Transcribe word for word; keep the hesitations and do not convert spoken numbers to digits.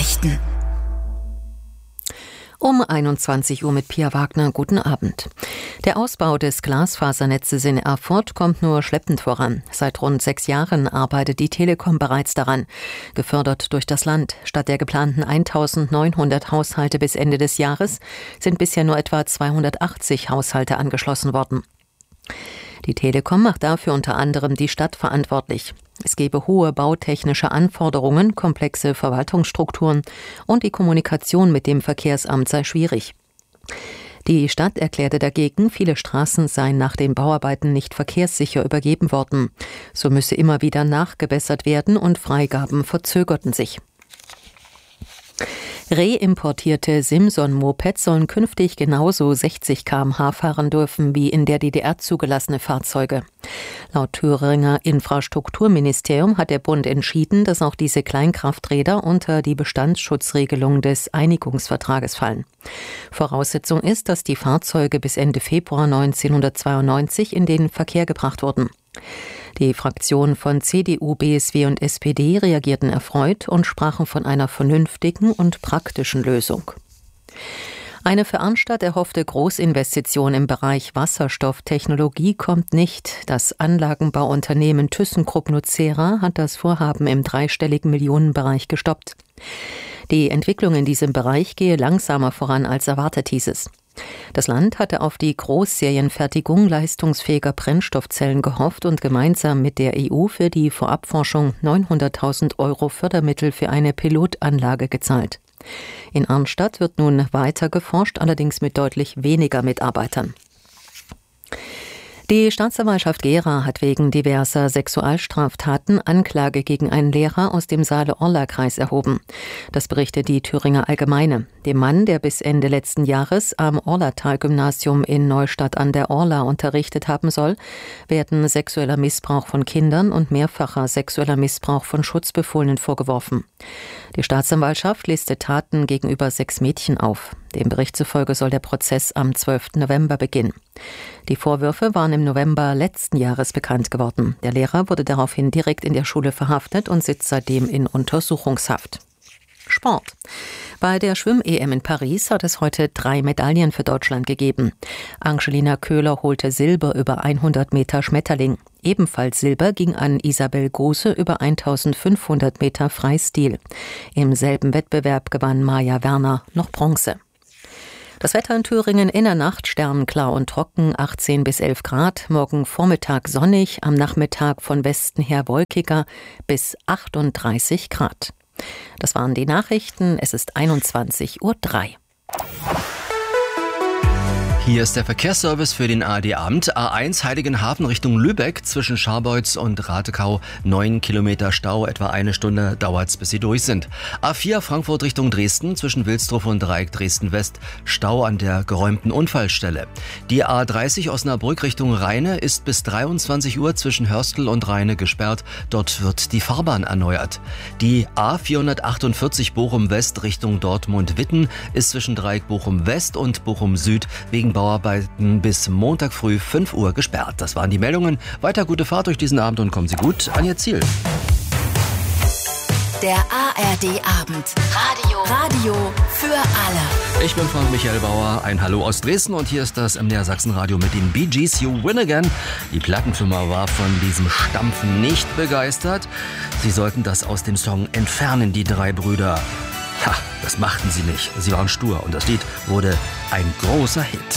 Nachrichten. Um einundzwanzig Uhr mit Pia Wagner. Guten Abend. Der Ausbau des Glasfasernetzes in Erfurt kommt nur schleppend voran. Seit rund sechs Jahren arbeitet die Telekom bereits daran. Gefördert durch das Land. Statt der geplanten eintausendneunhundert Haushalte bis Ende des Jahres sind bisher nur etwa zweihundertachtzig Haushalte angeschlossen worden. Die Telekom macht dafür unter anderem die Stadt verantwortlich. Es gebe hohe bautechnische Anforderungen, komplexe Verwaltungsstrukturen und die Kommunikation mit dem Verkehrsamt sei schwierig. Die Stadt erklärte dagegen, viele Straßen seien nach den Bauarbeiten nicht verkehrssicher übergeben worden. So müsse immer wieder nachgebessert werden und Freigaben verzögerten sich. Reimportierte Simson-Mopeds sollen künftig genauso sechzig Kilometer pro Stunde fahren dürfen wie in der D D R zugelassene Fahrzeuge. Laut Thüringer Infrastrukturministerium hat der Bund entschieden, dass auch diese Kleinkrafträder unter die Bestandsschutzregelung des Einigungsvertrages fallen. Voraussetzung ist, dass die Fahrzeuge bis Ende Februar neunzehnhundertzweiundneunzig in den Verkehr gebracht wurden. Die Fraktionen von C D U, B S W und S P D reagierten erfreut und sprachen von einer vernünftigen und praktischen Lösung. Eine für Arnstadt erhoffte Großinvestition im Bereich Wasserstofftechnologie kommt nicht. Das Anlagenbauunternehmen ThyssenKrupp nucera hat das Vorhaben im dreistelligen Millionenbereich gestoppt. Die Entwicklung in diesem Bereich gehe langsamer voran als erwartet, hieß es. Das Land hatte auf die Großserienfertigung leistungsfähiger Brennstoffzellen gehofft und gemeinsam mit der E U für die Vorabforschung neunhunderttausend Euro Fördermittel für eine Pilotanlage gezahlt. In Arnstadt wird nun weiter geforscht, allerdings mit deutlich weniger Mitarbeitern. Die Staatsanwaltschaft Gera hat wegen diverser Sexualstraftaten Anklage gegen einen Lehrer aus dem Saale-Orla-Kreis erhoben. Das berichtet die Thüringer Allgemeine. Dem Mann, der bis Ende letzten Jahres am Orlatal-Gymnasium in Neustadt an der Orla unterrichtet haben soll, werden sexueller Missbrauch von Kindern und mehrfacher sexueller Missbrauch von Schutzbefohlenen vorgeworfen. Die Staatsanwaltschaft listet Taten gegenüber sechs Mädchen auf. Dem Bericht zufolge soll der Prozess am zwölften November beginnen. Die Vorwürfe waren im November letzten Jahres bekannt geworden. Der Lehrer wurde daraufhin direkt in der Schule verhaftet und sitzt seitdem in Untersuchungshaft. Sport. Bei der Schwimm-E M in Paris hat es heute drei Medaillen für Deutschland gegeben. Angelina Köhler holte Silber über hundert Meter Schmetterling. Ebenfalls Silber ging an Isabel Gose über eintausendfünfhundert Meter Freistil. Im selben Wettbewerb gewann Maja Werner noch Bronze. Das Wetter in Thüringen in der Nacht sternenklar und trocken, achtzehn bis elf Grad. Morgen Vormittag sonnig, am Nachmittag von Westen her wolkiger bis achtunddreißig Grad. Das waren die Nachrichten. Es ist einundzwanzig Uhr drei. Hier ist der Verkehrsservice für den A R D-Abend. A eins Heiligenhafen Richtung Lübeck zwischen Scharbeutz und Ratekau. Neun Kilometer Stau, etwa eine Stunde dauert's, bis Sie durch sind. A vier Frankfurt Richtung Dresden zwischen Wilsdruff und Dreieck Dresden-West. Stau an der geräumten Unfallstelle. Die A dreißig Osnabrück Richtung Rheine ist bis dreiundzwanzig Uhr zwischen Hörstel und Rheine gesperrt. Dort wird die Fahrbahn erneuert. Die A vierhundertachtundvierzig Bochum-West Richtung Dortmund-Witten ist zwischen Dreieck Bochum-West und Bochum-Süd wegen Bauarbeiten bis Montag früh fünf Uhr gesperrt. Das waren die Meldungen. Weiter gute Fahrt durch diesen Abend und kommen Sie gut an Ihr Ziel. Der A R D-Abend. Radio. Radio für alle. Ich bin Frank Michael Bauer. Ein Hallo aus Dresden und hier ist das M D R Sachsen-Radio mit den Bee Gees. You Win Again. Die Plattenfirma war von diesem Stampfen nicht begeistert. Sie sollten das aus dem Song entfernen, die drei Brüder. Ha, das machten sie nicht. Sie waren stur und das Lied wurde ein großer Hit.